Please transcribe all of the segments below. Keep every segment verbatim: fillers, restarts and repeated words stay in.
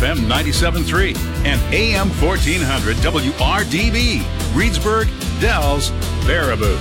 F M ninety-seven point three and A M fourteen hundred W R D B. Reedsburg, Dells, Baraboo.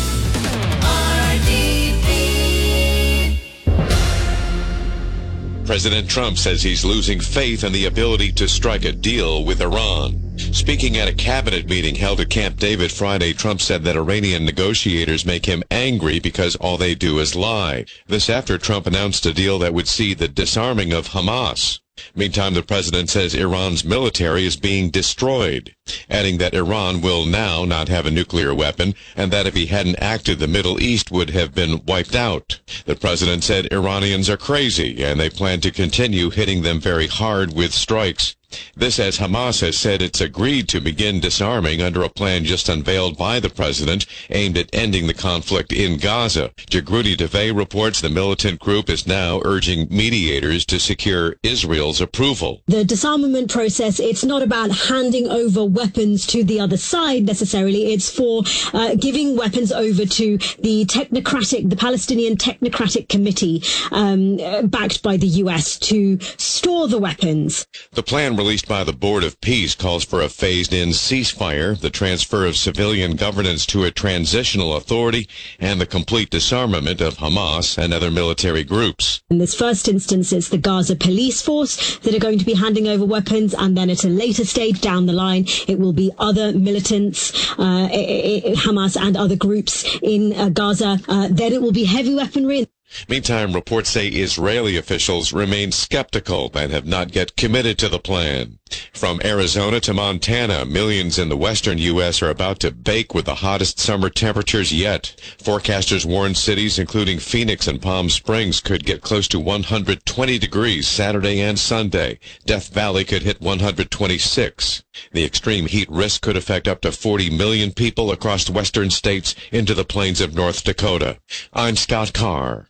President Trump says he's losing faith in the ability to strike a deal with Iran. Speaking at a cabinet meeting held at Camp David Friday, Trump said that Iranian negotiators make him angry because all they do is lie. This after Trump announced a deal that would see the disarming of Hamas. Meantime, the president says Iran's military is being destroyed, adding that Iran will now not have a nuclear weapon and that if he hadn't acted, the Middle East would have been wiped out. The president said Iranians are crazy and they plan to continue hitting them very hard with strikes. This as Hamas has said it's agreed to begin disarming under a plan just unveiled by the president aimed at ending the conflict in Gaza. Jagrudi Devey reports the militant group is now urging mediators to secure Israel's approval. The disarmament process, it's not about handing over weapons to the other side necessarily. It's for uh, giving weapons over to the technocratic, the Palestinian Technocratic Committee, um, backed by the U S to store the weapons. The plan released by the Board of Peace calls for a phased-in ceasefire, the transfer of civilian governance to a transitional authority, and the complete disarmament of Hamas and other military groups. In this first instance, it's the Gaza police force that are going to be handing over weapons, and then at a later stage down the line, it will be other militants, uh, Hamas and other groups in uh, Gaza. Uh, then it will be heavy weaponry. Meantime, reports say Israeli officials remain skeptical and have not yet committed to the plan. From Arizona to Montana, millions in the western U S are about to bake with the hottest summer temperatures yet. Forecasters warn cities including Phoenix and Palm Springs could get close to one hundred twenty degrees Saturday and Sunday. Death Valley could hit one hundred twenty-six. The extreme heat risk could affect up to forty million people across western states into the plains of North Dakota. I'm Scott Carr.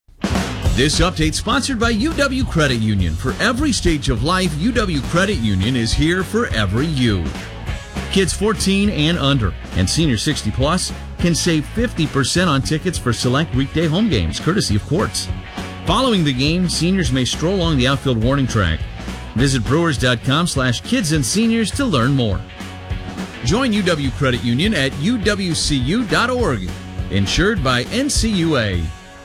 This update sponsored by U W Credit Union. For every stage of life, U W Credit Union is here for every you. Kids fourteen and under and senior sixty plus can save fifty percent on tickets for select weekday home games, courtesy of Quartz. Following the game, seniors may stroll along the outfield warning track. Visit brewers.com slash kids and seniors to learn more. Join U W Credit Union at U W C U dot org. Insured by N C U A.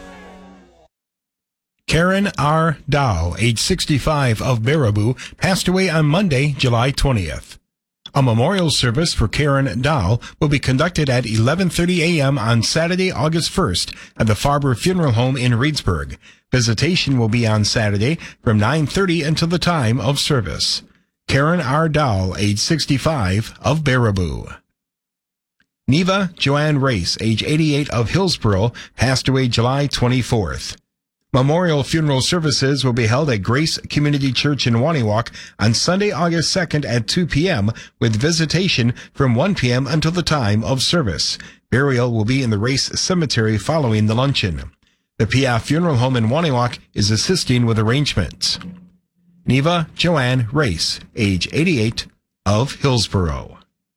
Karen R. Dow, age sixty-five, of Baraboo, passed away on Monday, July twentieth. A memorial service for Karen Dow will be conducted at eleven thirty a.m. on Saturday, August first at the Farber Funeral Home in Reedsburg. Visitation will be on Saturday from nine thirty until the time of service. Karen R. Dow, age sixty-five, of Baraboo. Neva Joanne Race, age eighty-eight, of Hillsboro, passed away July twenty-fourth. Memorial funeral services will be held at Grace Community Church in Waniwak on Sunday, August second at two p.m. with visitation from one p.m. until the time of service. Burial will be in the Race Cemetery following the luncheon. The P F Funeral Home in Waniwak is assisting with arrangements. Neva Joanne Race, age eighty-eight, of Hillsboro.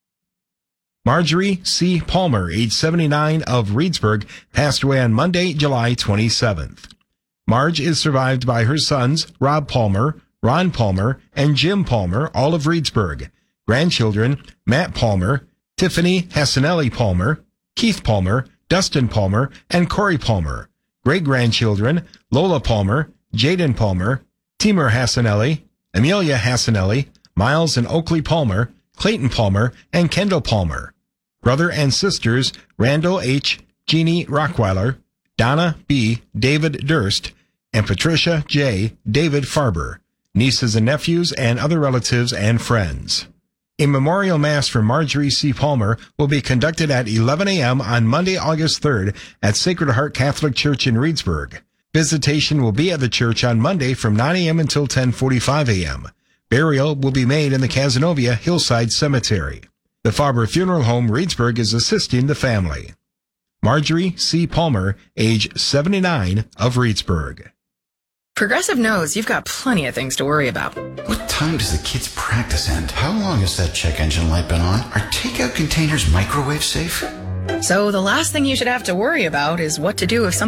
Marjorie C. Palmer, age seventy-nine, of Reedsburg, passed away on Monday, July twenty-seventh. Marge is survived by her sons, Rob Palmer, Ron Palmer, and Jim Palmer, all of Reedsburg. Grandchildren, Matt Palmer, Tiffany Hassanelli Palmer, Keith Palmer, Dustin Palmer, and Corey Palmer. Great-grandchildren, Lola Palmer, Jaden Palmer, Timur Hassanelli, Amelia Hassanelli, Miles and Oakley Palmer, Clayton Palmer, and Kendall Palmer. Brother and sisters, Randall H., Jeannie Rockweiler, Donna B. David Durst, and Patricia J. David Farber. Nieces and nephews and other relatives and friends. A memorial mass for Marjorie C. Palmer will be conducted at eleven a.m. on Monday, August third at Sacred Heart Catholic Church in Reedsburg. Visitation will be at the church on Monday from nine a.m. until ten forty-five a.m. Burial will be made in the Cazenovia Hillside Cemetery. The Farber Funeral Home Reedsburg is assisting the family. Marjorie C. Palmer, age seventy-nine, of Reedsburg. Progressive knows you've got plenty of things to worry about. What time does the kids' practice end? How long has that check engine light been on? Are takeout containers microwave safe? So the last thing you should have to worry about is what to do if something